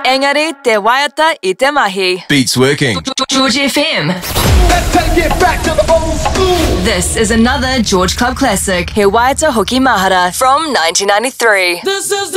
Engari te waiata I te mahi. Beats working. George FM. Let's take it back to the old school. This is another George Club classic. He waiata hoki mahara from 1993. This is